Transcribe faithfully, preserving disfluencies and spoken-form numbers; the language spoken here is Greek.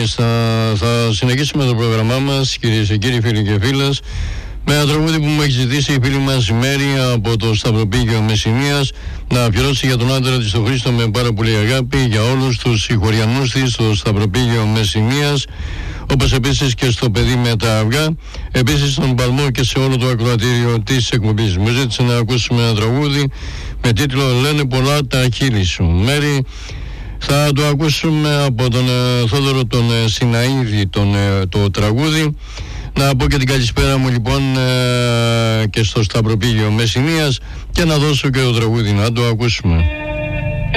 Μάλιστα, θα συνεχίσουμε το πρόγραμμά μας, κυρίες και κύριοι, φίλοι και φίλες, με ένα τραγούδι που μου έχει ζητήσει η φίλη μας η Μέρη από το Σταυροπήγιο Μεσσηνίας να αφιερώσει για τον άντρα της τον Χρήστο με πάρα πολύ αγάπη, για όλους τους συγχωριανούς της στο Σταυροπήγιο Μεσσηνίας, όπως επίσης και στο παιδί με τα αυγά, επίσης στον παλμό και σε όλο το ακροατήριο της εκπομπής. Μου ζήτησε να ακούσουμε ένα τραγούδι με τίτλο «Λένε πολλά τα χείλη σου». Μέρη, θα το ακούσουμε από τον ε, Θόδωρο τον ε, Σιναίδη τον, ε, το τραγούδι. Να πω και την καλησπέρα μου λοιπόν ε, και στο Σταυροπήγιο Μεσσηνίας και να δώσω και το τραγούδι να το ακούσουμε.